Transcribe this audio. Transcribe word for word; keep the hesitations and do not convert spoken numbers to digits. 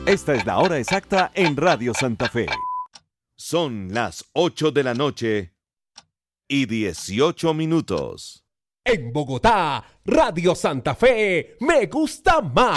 Esta es la hora exacta en Radio Santa Fe. Son las ocho de la noche y dieciocho minutos. En Bogotá, Radio Santa Fe, me gusta más.